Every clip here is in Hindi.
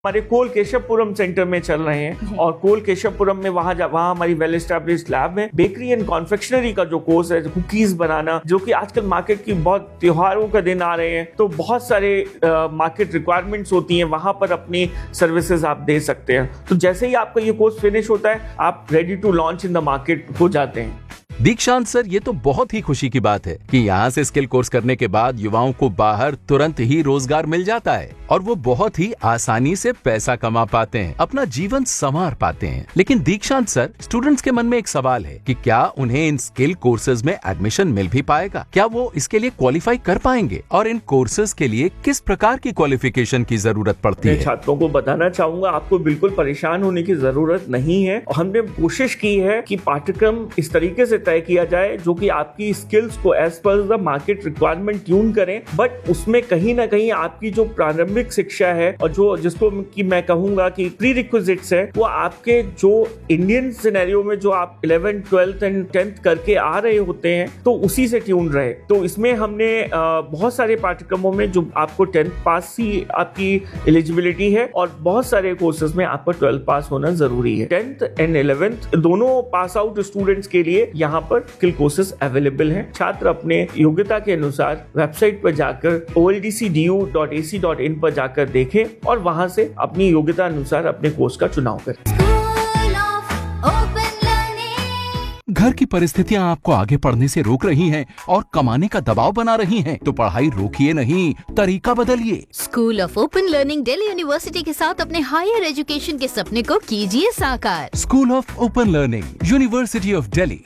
हमारे कोल केशवपुरम सेंटर में चल रहे हैं और कोल केशवपुरम में वहाँ हमारी वेल एस्टैब्लिश्ड लैब है। बेकरी एंड कॉन्फेक्शनरी का जो कोर्स है, कुकीज बनाना, जो कि आजकल मार्केट की बहुत त्योहारों का दिन आ रहे हैं तो बहुत सारे मार्केट रिक्वायरमेंट्स होती हैं, वहां पर अपनी सर्विसेज आप दे सकते हैं। तो जैसे ही आपका ये कोर्स फिनिश होता है आप ready to launch in the market हो जाते हैं। दीक्षांत सर, ये तो बहुत ही खुशी की बात है कि यहाँ से स्किल कोर्स करने के बाद युवाओं को बाहर तुरंत ही रोजगार मिल जाता है और वो बहुत ही आसानी से पैसा कमा पाते हैं, अपना जीवन संवार पाते हैं। लेकिन दीक्षांत सर, स्टूडेंट्स के मन में एक सवाल है कि क्या उन्हें इन स्किल कोर्सेज में एडमिशन मिल भी पाएगा? क्या वो इसके लिए क्वालिफाई कर पाएंगे? और इन कोर्सेज के लिए किस प्रकार की क्वालिफिकेशन की जरूरत पड़ती है? छात्रों को बताना चाहूंगा, आपको बिल्कुल परेशान होने की जरूरत नहीं है। हमने कोशिश की है कि पाठ्यक्रम इस तरीके से तय किया जाए जो कि आपकी स्किल्स को as per the market requirement tune करें, बट उसमें कहीं ना कहीं आपकी जो प्रारंभिक शिक्षा है और जो जिसको कि मैं कहूंगा कि प्री रिक्विजिट्स है, वो आपके जो इंडियन सिनेरियो में जो आप 11th 12th एंड 10th करके आ रहे होते हैं तो उसी से ट्यून रहे। तो इसमें हमने बहुत सारे पाठ्यक्रमों में जो आपको 10th पास ही आपकी एलिजिबिलिटी है और बहुत सारे कोर्सेज में आपको 12th पास होना जरूरी है। 10th एंड 11th दोनों पास आउट स्टूडेंट्स के लिए यहाँ पर स्किल कोर्सेज अवेलेबल हैं। छात्र अपने योग्यता के अनुसार वेबसाइट पर जाकर oldcdu.ac.in पर जाकर देखें और वहां से अपनी योग्यता अनुसार अपने कोर्स का चुनाव करें। घर की परिस्थितियां आपको आगे पढ़ने से रोक रही हैं और कमाने का दबाव बना रही हैं, तो पढ़ाई रोकिए नहीं, तरीका बदलिए। School of open learning Delhi university के साथ अपने हायर एजुकेशन के सपने को कीजिए साकार। School of open learning, university of Delhi.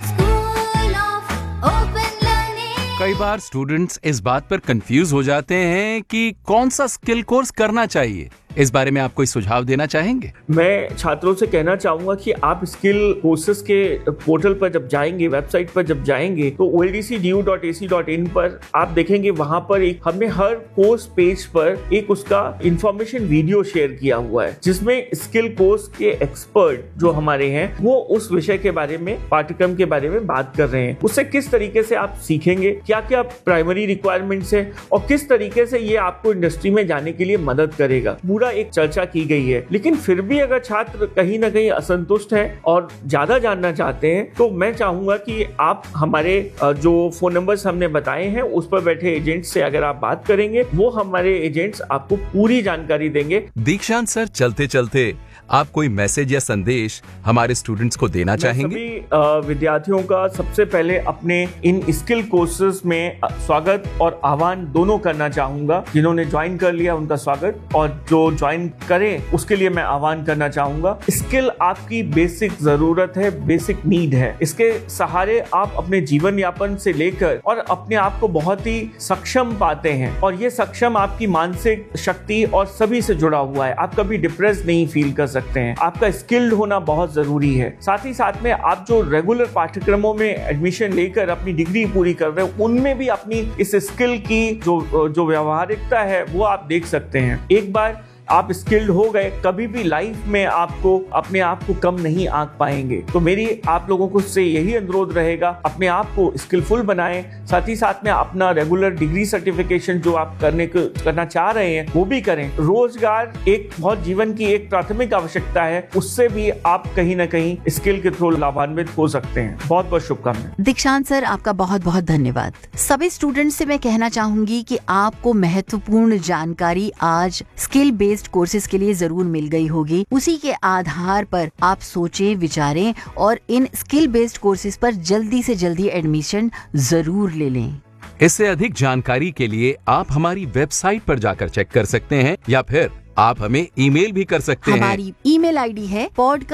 कई बार स्टूडेंट्स इस बात पर कंफ्यूज हो जाते हैं कि कौन सा स्किल कोर्स करना चाहिए। इस बारे में आप कोई सुझाव देना चाहेंगे? मैं छात्रों से कहना चाहूंगा कि आप स्किल कोर्सेज के पोर्टल पर जब जाएंगे, वेबसाइट पर जब जाएंगे तो oldcdu.ac.in पर आप देखेंगे वहां पर हमने हर कोर्स पेज पर एक उसका इंफॉर्मेशन वीडियो शेयर किया हुआ है जिसमें स्किल कोर्स के एक्सपर्ट जो हमारे हैं वो उस विषय के बारे में, पाठ्यक्रम के बारे में बात कर रहे हैं। उससे किस तरीके से आप सीखेंगे, क्या क्या प्राइमरी रिक्वायरमेंट्स है और किस तरीके से ये आपको इंडस्ट्री में जाने के लिए मदद करेगा, एक चर्चा की गई है। लेकिन फिर भी अगर छात्र कहीं ना कहीं असंतुष्ट है और ज्यादा जानना चाहते हैं तो मैं चाहूंगा कि आप हमारे जो फोन नंबर्स हमने बताए हैं उस पर बैठे एजेंट्स से अगर आप बात करेंगे, वो हमारे एजेंट्स आपको पूरी जानकारी देंगे। दीक्षांत सर, चलते चलते आप कोई मैसेज या संदेश हमारे स्टूडेंट्स को देना चाहेंगे? सभी विद्यार्थियों का सबसे पहले अपने इन स्किल कोर्सेज में स्वागत और आह्वान दोनों करना चाहूंगा। जिन्होंने ज्वाइन कर लिया उनका स्वागत और जो ज्वाइन करें उसके लिए मैं आह्वान करना चाहूंगा। स्किल आपकी बेसिक जरूरत है, बेसिक नीड है। इसके सहारे आप अपने जीवन यापन से लेकर और अपने आप को बहुत ही सक्षम पाते हैं और ये सक्षम आपकी मानसिक शक्ति और सभी से जुड़ा हुआ है। आप कभी डिप्रेस नहीं फील कर सकते हैं। आपका स्किल्ड होना बहुत जरूरी है। साथ ही साथ में आप जो रेगुलर पाठ्यक्रमों में एडमिशन लेकर अपनी डिग्री पूरी कर रहे हैं उनमें भी अपनी इस स्किल की जो व्यवहारिकता है वो आप देख सकते हैं। एक बार आप स्किल्ड हो गए, कभी भी लाइफ में आपको अपने आप को कम नहीं आंक पाएंगे। तो मेरी आप लोगों को से यही अनुरोध रहेगा, अपने आप को स्किलफुल बनाएं, साथ ही साथ में अपना रेगुलर डिग्री सर्टिफिकेशन जो आप करना चाह रहे हैं वो भी करें। रोजगार एक बहुत जीवन की एक प्राथमिक आवश्यकता है, उससे भी आप कहीं ना कहीं स्किल के थ्रू लाभान्वित हो सकते हैं। बहुत बहुत शुभकामनाएं। दीक्षांत सर, आपका बहुत बहुत धन्यवाद। सभी स्टूडेंट्स से मैं कहना चाहूंगी कि आपको महत्वपूर्ण जानकारी आज स्किल बेस्ड कोर्सेज के लिए जरूर मिल गई होगी। उसी के आधार पर आप सोचें, विचारें और इन स्किल बेस्ड कोर्सेज पर जल्दी से जल्दी एडमिशन जरूर ले लें। इससे अधिक जानकारी के लिए आप हमारी वेबसाइट पर जाकर चेक कर सकते हैं या फिर आप हमें ईमेल भी कर सकते हैं। हमारी ईमेल आईडी है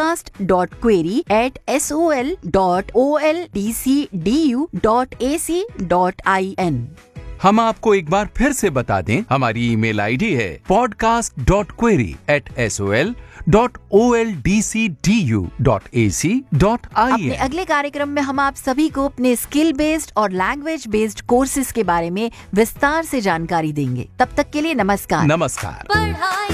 podcast.query@sol.oldcdu.ac.in। हम आपको एक बार फिर से बता दें, हमारी ईमेल आईडी है podcast.query@sol.oldcdu.ac.in। अपने अगले कार्यक्रम में हम आप सभी को अपने स्किल बेस्ड और लैंग्वेज बेस्ड कोर्सेज के बारे में विस्तार से जानकारी देंगे। तब तक के लिए नमस्कार। नमस्कार।